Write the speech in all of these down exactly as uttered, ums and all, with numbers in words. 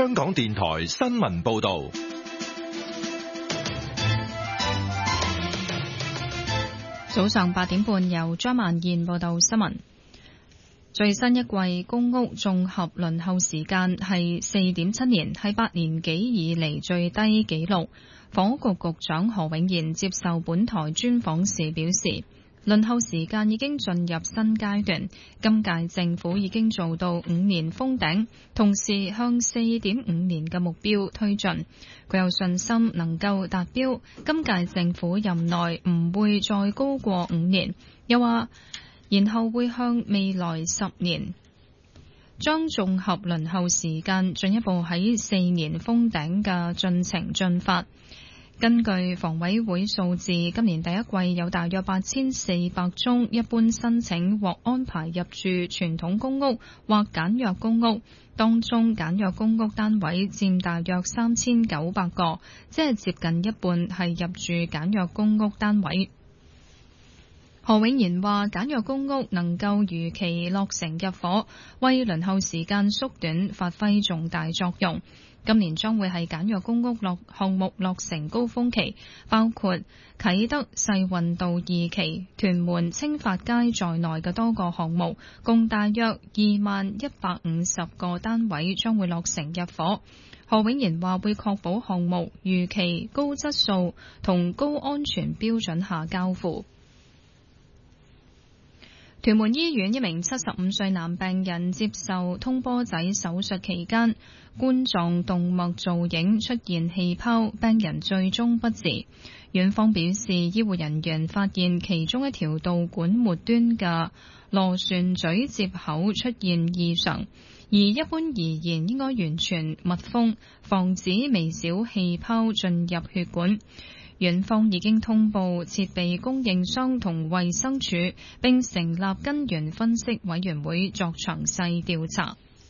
香港電台新聞報道。 早上八點半，由張曼燕報道新聞。最新一季公屋綜合輪候時間係四點七年，係八年幾以嚟最低紀錄。房屋局局長何永賢接受本台專訪時表示，輪候時間已經進入新階段，今屆政府已經做到五年封頂，同時向四點五年嘅目標推進。佢有信心能夠達標，今屆政府任內唔會再高過五年。又話，然後會向未來十年將綜合輪候時間進一步喺四年封頂嘅進程進發。根據房委會數字，今年第一季有大約八千四百宗一般申請獲安排入住傳統公屋或簡約公屋，當中簡約公屋單位佔大約三千九百個，即係接近一半係入住簡約公屋單位。何永賢話，簡約公屋能夠如期落成入伙，為輪候時間縮短發揮重大作用。今年將會係簡約公屋落項目落成高峰期，包括啟德世運道二期、屯門青發街在內嘅多個項目，共大約二萬一百五十個單位將會落成入伙。何永賢話會確保項目如期、高質素同高安全標準下交付。屯門醫院一名七十五歲男病人接受通波仔手術期間，冠狀動脈造影出現氣泡，病人最終不治。院方表示，醫護人員發現其中一條導管末端嘅螺旋嘴接口出現異常，而一般而言應該完全密封，防止微小氣泡進入血管。院方已經通報設備供應商同衛生署，並成立根源分析委員會作詳細調查。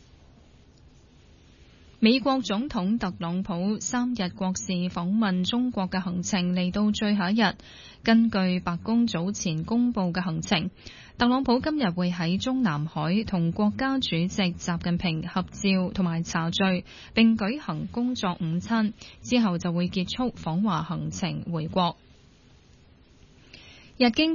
美國總統特朗普三日國事訪問中國嘅行程嚟到最後一日。根據白宮早前公布嘅行程，特朗普今日會喺中南海同國家主席習近平合照同埋茶敘，並舉行工作午餐，之後就會結束訪華行程回國。日經